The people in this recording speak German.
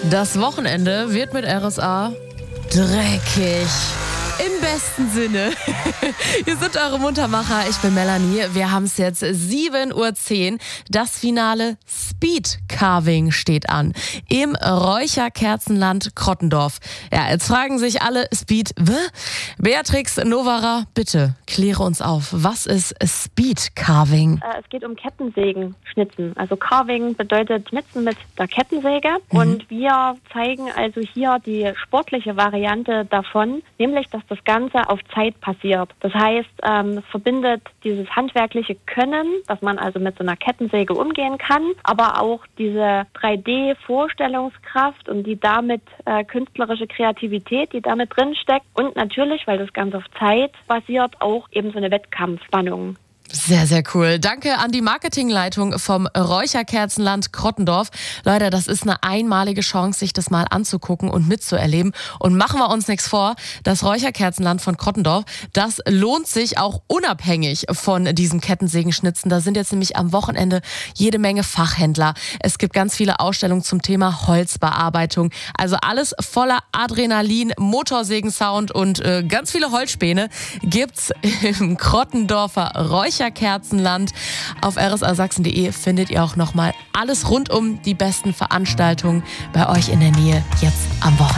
Das Wochenende wird mit RSA dreckig. Im besten Sinne. Hier sind eure Muntermacher. Ich bin Melanie. Wir haben es jetzt 7:10 Uhr. Das Finale Speed Carving steht an. Im Räucherkerzenland Krottendorf. Ja, jetzt fragen sich alle, Speed, Beatrix Novara, bitte kläre uns auf. Was ist Speed Carving? Es geht um Kettensägen schnitzen. Also Carving bedeutet Schnitzen mit der Kettensäge. Und wir zeigen also hier die sportliche Variante davon, nämlich, dass das Ganze auf Zeit passiert. Das heißt, es verbindet dieses handwerkliche Können, dass man also mit so einer Kettensäge umgehen kann, aber auch diese 3D-Vorstellungskraft und die damit künstlerische Kreativität, die damit drin steckt. Und natürlich, weil das Ganze auf Zeit basiert, auch eben so eine Wettkampfspannung. Sehr, sehr cool. Danke an die Marketingleitung vom Räucherkerzenland Krottendorf. Leute, das ist eine einmalige Chance, sich das mal anzugucken und mitzuerleben. Und machen wir uns nichts vor, das Räucherkerzenland von Krottendorf, das lohnt sich auch unabhängig von diesen Kettensägenschnitzen. Da sind jetzt nämlich am Wochenende jede Menge Fachhändler. Es gibt ganz viele Ausstellungen zum Thema Holzbearbeitung. Also alles voller Adrenalin, Motorsägensound und ganz viele Holzspäne gibt's im Krottendorfer Räucherkerzenland. Auf rsasachsen.de findet ihr auch nochmal alles rund um die besten Veranstaltungen bei euch in der Nähe jetzt am Wochenende.